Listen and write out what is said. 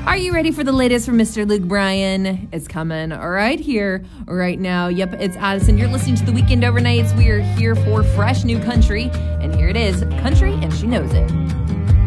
Are you ready for the latest from Mr. Luke Bryan? It's coming right here, right now. Yep, it's Addison. You're listening to The Weekend Overnights. We are here for fresh new country, and here it is, country, and she knows it.